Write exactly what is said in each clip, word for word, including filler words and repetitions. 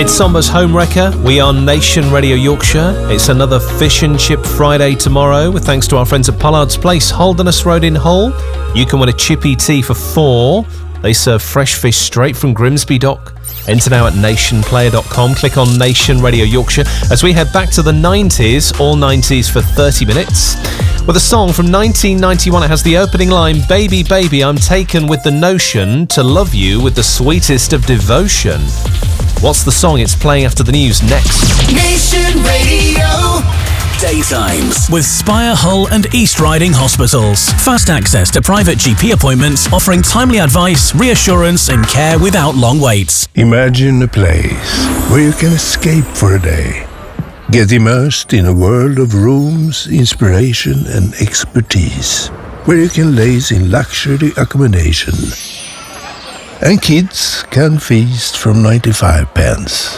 It's Somba's Home Wrecker. We are Nation Radio Yorkshire. It's another Fish and Chip Friday tomorrow, with thanks to our friends at Pollard's Place, Holderness Road in Hull. You can win a chippy tea for four. They serve fresh fish straight from Grimsby Dock. Enter now at nation player dot com. Click on Nation Radio Yorkshire as we head back to the nineties, all nineties for thirty minutes. With a song from nineteen ninety-one, it has the opening line, "Baby, baby, I'm taken with the notion to love you with the sweetest of devotion." What's the song? It's playing after the news next. Nation Radio. Daytimes with Spire, Hull and East Riding Hospitals. Fast access to private G P appointments, offering timely advice, reassurance and care without long waits. Imagine a place where you can escape for a day. Get immersed in a world of rooms, inspiration and expertise. Where you can laze in luxury accommodation. And kids can feast from ninety-five pence.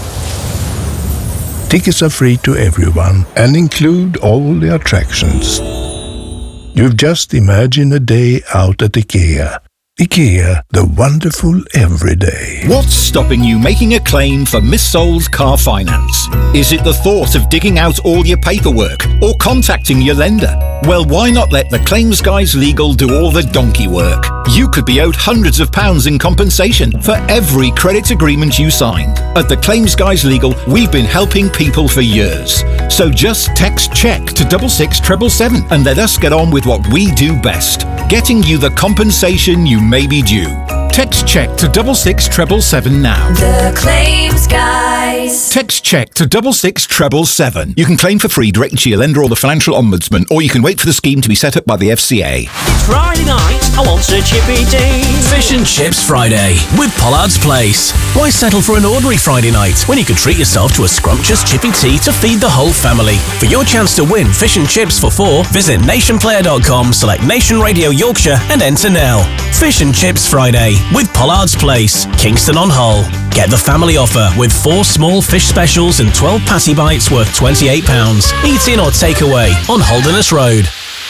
Tickets are free to everyone and include all the attractions. You've just imagined a day out at IKEA. IKEA, the wonderful everyday. What's stopping you making a claim for missold car finance? Is it the thought of digging out all your paperwork or contacting your lender? Well, why not let the Claims Guys Legal do all the donkey work? You could be owed hundreds of pounds in compensation for every credit agreement you signed. At the Claims Guys Legal, we've been helping people for years. So just text CHECK to double six treble seven and let us get on with what we do best, getting you the compensation you may be due. Text CHECK to double six treble seven now. The Claims Guys. Text CHECK to double six treble seven. You can claim for free directly to your lender or the financial ombudsman, or you can wait for the scheme to be set up by the F C A. It's Friday night, I want a chippy tea. Fish and Chips Friday with Pollard's Place. Why settle for an ordinary Friday night when you could treat yourself to a scrumptious chippy tea to feed the whole family? For your chance to win fish and chips for four, visit nation player dot com, select Nation Radio Yorkshire and enter now. Fish and Chips Friday with Pollard's Place, Kingston on Hull. Get the family offer with four small fish specials and twelve patty bites worth twenty-eight pounds. Eat in or take away on Holderness Road.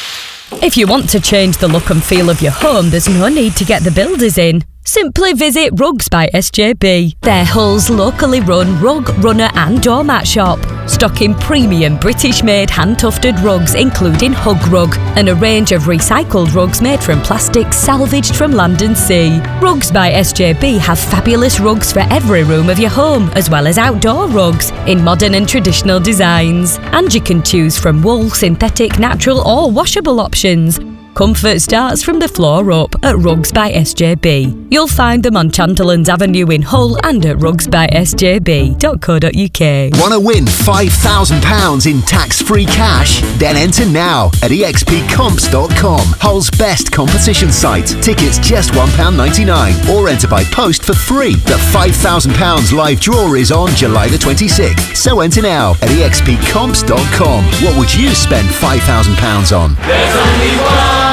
If you want to change the look and feel of your home, there's no need to get the builders in. Simply visit Rugs by S J B. They're Hull's locally run rug, runner and doormat shop, stocking premium British-made hand-tufted rugs including Hug Rug and a range of recycled rugs made from plastic salvaged from land and sea. Rugs by S J B have fabulous rugs for every room of your home, as well as outdoor rugs in modern and traditional designs. And you can choose from wool, synthetic, natural or washable options. Comfort starts from the floor up at Rugs by S J B. You'll find them on Chanterlands Avenue in Hull and at rugs by s j b dot co dot u k. Want to win five thousand pounds in tax-free cash? Then enter now at e x p comps dot com, Hull's best competition site. Tickets just one pound ninety-nine, or enter by post for free. The five thousand pounds live draw is on July the twenty-sixth, so enter now at e x p comps dot com. What would you spend five thousand pounds on? There's only one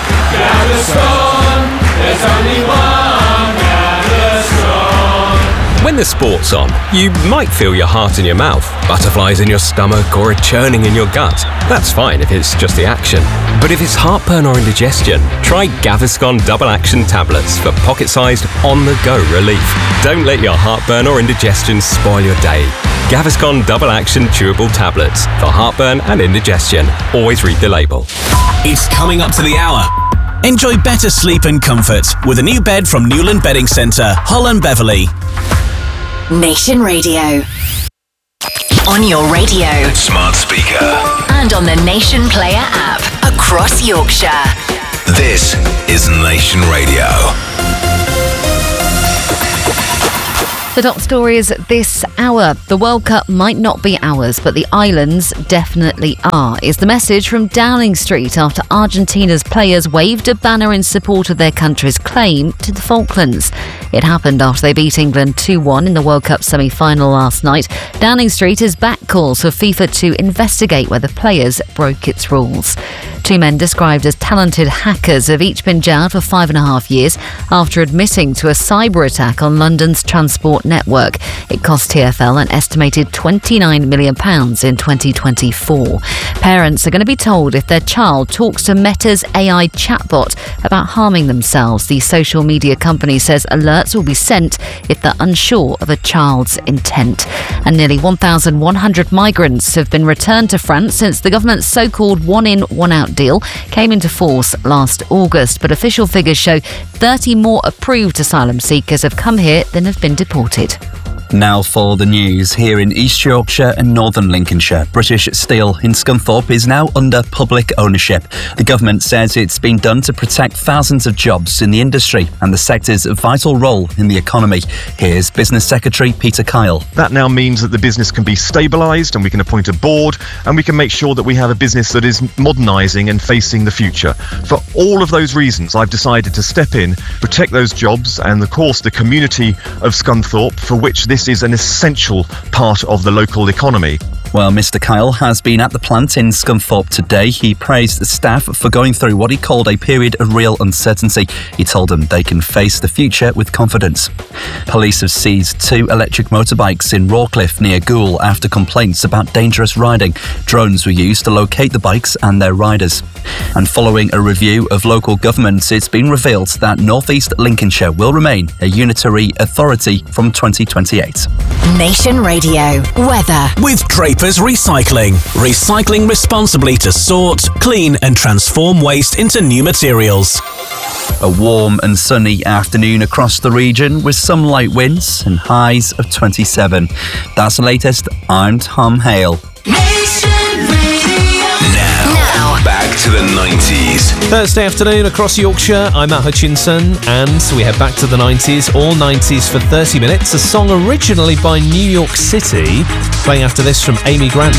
Gaviscon. There's only one Gaviscon. When the sport's on, you might feel your heart in your mouth, butterflies in your stomach or a churning in your gut. That's fine if it's just the action. But if it's heartburn or indigestion, try Gaviscon Double Action Tablets for pocket-sized, on-the-go relief. Don't let your heartburn or indigestion spoil your day. Gaviscon Double Action Chewable Tablets for heartburn and indigestion. Always read the label. It's coming up to the hour. Enjoy better sleep and comfort with a new bed from Newland Bedding Centre, Hull and Beverley. Nation Radio. On your radio. Smart speaker. And on the Nation Player app. Across Yorkshire. This is Nation Radio. The top stories this hour. The World Cup might not be ours, but the islands definitely are, is the message from Downing Street after Argentina's players waved a banner in support of their country's claim to the Falklands. It happened after they beat England two one in the World Cup semi-final last night. Downing Street has backed calls for FIFA to investigate whether players broke its rules. Two men described as talented hackers have each been jailed for five and a half years after admitting to a cyber attack on London's transport network. It cost T F L an estimated twenty-nine million pounds in twenty twenty-four. Parents are going to be told if their child talks to Meta's A I chatbot about harming themselves. The social media company says alerts will be sent if they're unsure of a child's intent. And nearly one thousand one hundred migrants have been returned to France since the government's so-called one-in, one-out deal came into force last August. But official figures show thirty more approved asylum seekers have come here than have been deported. Now for the news. Here in East Yorkshire and Northern Lincolnshire, British Steel in Scunthorpe is now under public ownership. The government says it's been done to protect thousands of jobs in the industry and the sector's vital role in the economy. Here's Business Secretary Peter Kyle. That now means that the business can be stabilised and we can appoint a board and we can make sure that we have a business that is modernising and facing the future. For all of those reasons, I've decided to step in, protect those jobs and, of course, the community of Scunthorpe, for which this is an essential part of the local economy. Well, Mister Kyle has been at the plant in Scunthorpe today. He praised the staff for going through what he called a period of real uncertainty. He told them they can face the future with confidence. Police have seized two electric motorbikes in Rawcliffe near Goole after complaints about dangerous riding. Drones were used to locate the bikes and their riders. And following a review of local governments, it's been revealed that North East Lincolnshire will remain a unitary authority from twenty twenty-eight. Nation Radio weather with Drapers Recycling. Recycling responsibly to sort, clean and transform waste into new materials. A warm and sunny afternoon across the region with some light winds and highs of twenty-seven. That's the latest. I'm Tom Hale. Now, back to the nineties. Thursday afternoon across Yorkshire, I'm Matt Hutchinson, and we head back to the nineties, all nineties for thirty minutes. A song originally by New York City, playing after this from Amy Grant.